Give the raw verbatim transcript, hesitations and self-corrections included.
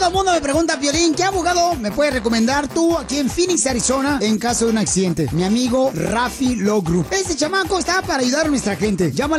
Todo el mundo me pregunta, Piolín, ¿qué abogado me puedes recomendar tú aquí en Phoenix, Arizona, en caso de un accidente? Mi amigo Rafi Law Group. Este chamaco está para ayudar a nuestra gente. Llámale